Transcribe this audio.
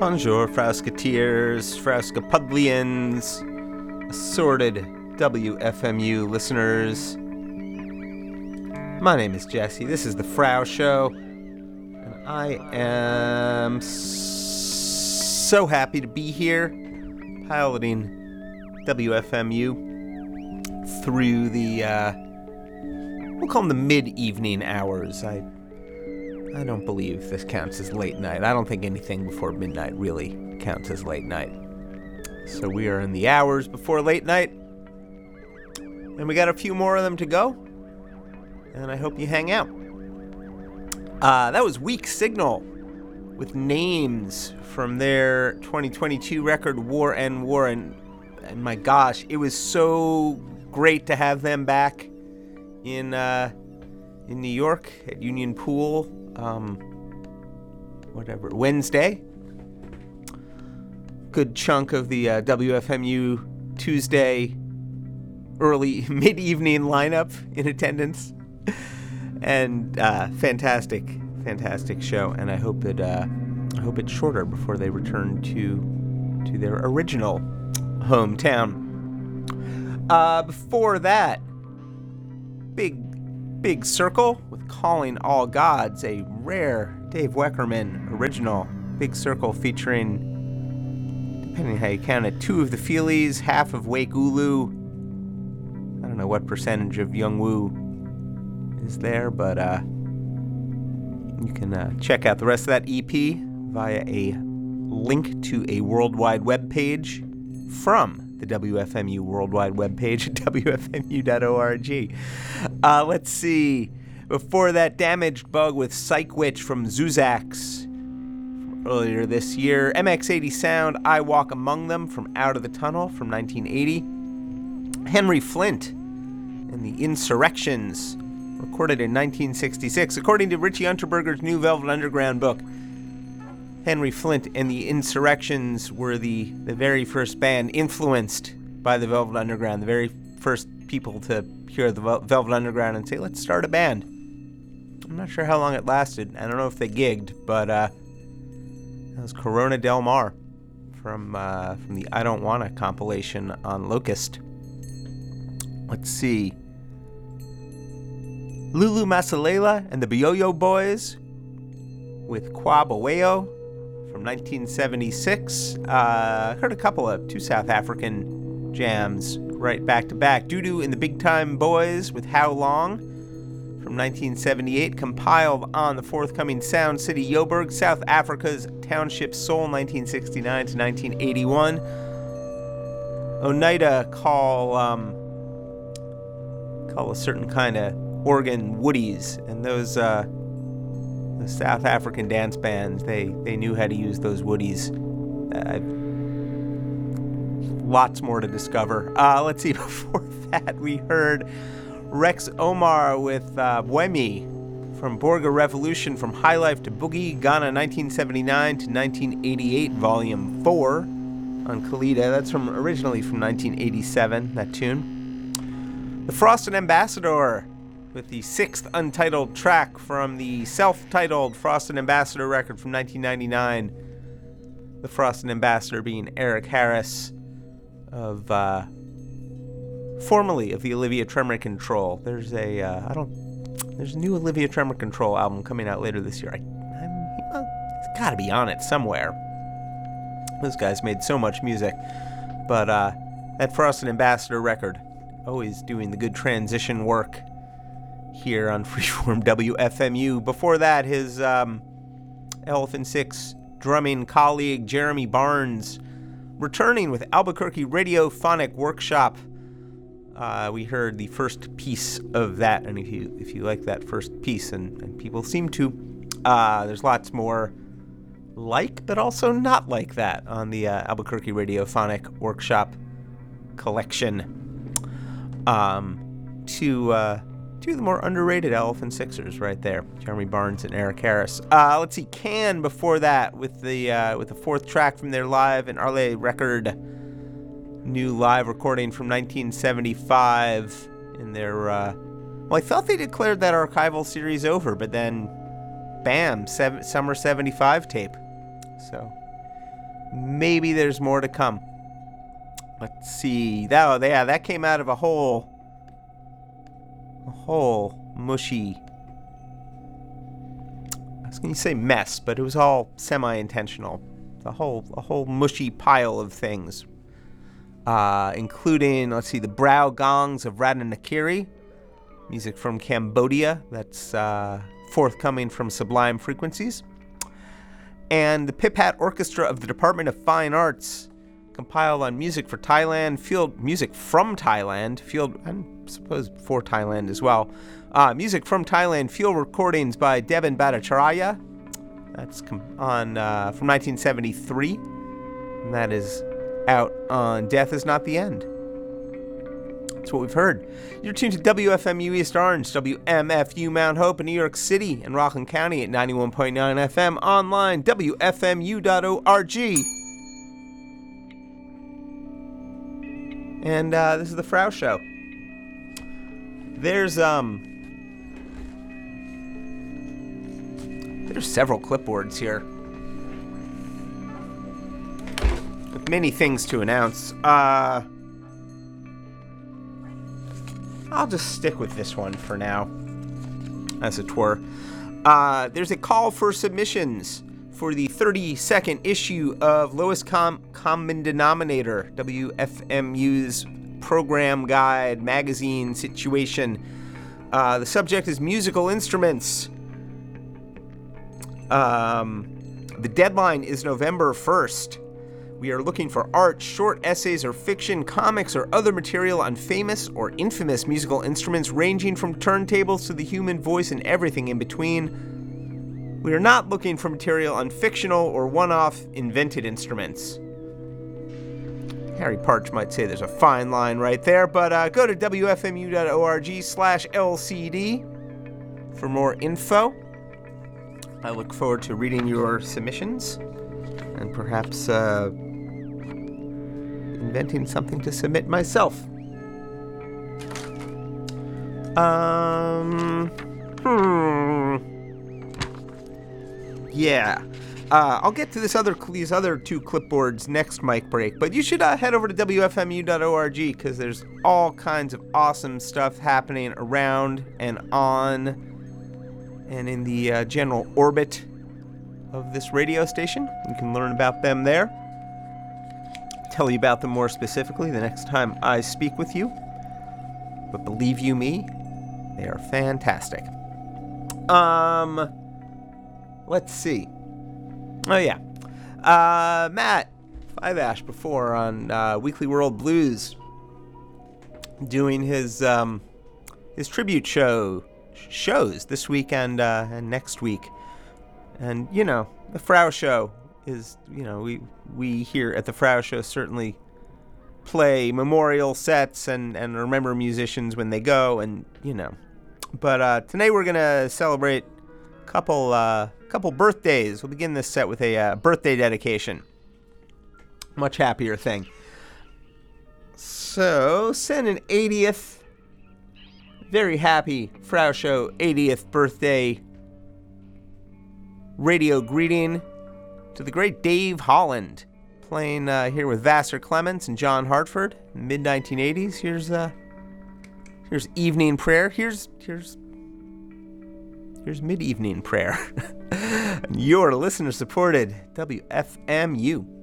Bonjour, Frasketeers, Frascapudlians, assorted WFMU listeners. My name is Jesse. This is the Frau Show, and I am so happy to be here, piloting WFMU through the, we'll call them the mid-evening hours. I don't believe this counts as late night. I don't think anything before midnight really counts as late night. So we are in the hours before late night, and we got a few more of them to go, and I hope you hang out. That was Weak Signal with Names from their 2022 record War and War, and my gosh, it was so great to have them back in New York at Union Pool. Wednesday. Good chunk of the WFMU Tuesday early mid-evening lineup in attendance, and fantastic show. And I hope it's shorter before they return to their original hometown. Before that, Big Circle with Calling All Gods, a rare Dave Weckerman original. Big Circle featuring, depending on how you count it, two of the Feelies, half of Wake Ulu. I don't know what percentage of Young Woo is there, but you can check out the rest of that EP via a link to a worldwide web page from the WFMU worldwide web page at wfmu.org. Let's see. Before that, Damaged Bug with Psych Witch from Zuzax from earlier this year. MX80 Sound, I Walk Among Them from Out of the Tunnel from 1980. Henry Flint and the Insurrections, recorded in 1966. According to Richie Unterberger's new Velvet Underground book, Henry Flint and the Insurrections were the very first band influenced by the Velvet Underground, the very first people to hear the Velvet Underground and say, let's start a band. I'm not sure how long it lasted. I don't know if they gigged, but that was Corona Del Mar from the I Don't Wanna compilation on Locust. Let's see. Lulu Masalela and the Bioyo Boys with Kwabaweo from 1976. Heard a couple of two South African jams right back to back. Doodoo and the Big Time Boys with How Long from 1978, compiled on the forthcoming Sound City Joburg, South Africa's Township Soul, 1969 to 1981. Oneida call a certain kind of organ woodies, and those the South African dance bands, they knew how to use those woodies. Lots more to discover. Let's see, before that we heard Rex Omar with Bwemi from Borga Revolution, from High Life to Boogie, Ghana 1979 to 1988, Volume 4 on Kalida. That's originally from 1987, that tune. The Frosted Ambassador with the sixth untitled track from the self-titled Frosted Ambassador record from 1999. The Frosted Ambassador being Eric Harris of formerly of the Olivia Tremor Control. There's a new Olivia Tremor Control album coming out later this year. It's got to be on it somewhere. Those guys made so much music, but that Frosted Ambassador record, always doing the good transition work here on Freeform WFMU. Before that, his Elephant Six drumming colleague Jeremy Barnes returning with Albuquerque Radiophonic Workshop. We heard the first piece of that, and if you like that first piece, and people seem to, there's lots more like, but also not like that on the Albuquerque Radiophonic Workshop collection. Two of the more underrated Elephant Sixers right there, Jeremy Barnes and Eric Harris. Let's see, Can before that with the fourth track from their live and Arle record, new live recording from 1975 in their well, I thought they declared that archival series over, but then bam, summer 75 tape. So maybe there's more to come. Let's see. That came out of a whole mushy, I was going to say mess, but it was all semi-intentional. A whole mushy pile of things, including, let's see, the Brow Gongs of Ratanakiri, music from Cambodia that's forthcoming from Sublime Frequencies, and the Pip-Hat Orchestra of the Department of Fine Arts, compiled on music for Thailand, field music from Thailand, field, I suppose for Thailand as well, music from Thailand, field recordings by Devin Bhattacharya. That's on from 1973, and that is out on Death Is Not the End. That's what we've heard. You're tuned to WFMU East Orange, WMFU Mount Hope in New York City and Rockland County at 91.9 FM, online, WFMU.org. And this is the Frau Show. There's several clipboards here with many things to announce. I'll just stick with this one for now, as it were. There's a call for submissions for the 32nd issue of Lowest Common Denominator, WFMU's program guide, magazine situation. The subject is musical instruments. The deadline is November 1st. We are looking for art, short essays or fiction, comics or other material on famous or infamous musical instruments ranging from turntables to the human voice and everything in between. We are not looking for material on fictional or one-off invented instruments. Harry Parch might say there's a fine line right there, but go to wfmu.org/LCD for more info. I look forward to reading your submissions and perhaps inventing something to submit myself. Yeah. I'll get to these other two clipboards next mic break, but you should head over to WFMU.org because there's all kinds of awesome stuff happening around and on and in the general orbit of this radio station. You can learn about them there. Tell you about them more specifically the next time I speak with you. But believe you me, they are fantastic. Let's see. Oh yeah. Matt Five Ash before on Weekly World Blues doing his tribute shows this week and next week. And, you know, the Frau Show is, you know, we here at the Frau Show certainly play memorial sets and remember musicians when they go, and, you know. But today we're going to celebrate a couple birthdays. We'll begin this set with a birthday dedication. Much happier thing. So, send an 80th, very happy Frau Show 80th birthday radio greeting to the great Dave Holland, playing here with Vassar Clements and John Hartford, mid-1980s. Here's Evening Prayer. Here's Mid-Evening Prayer. Your listener-supported WFMU.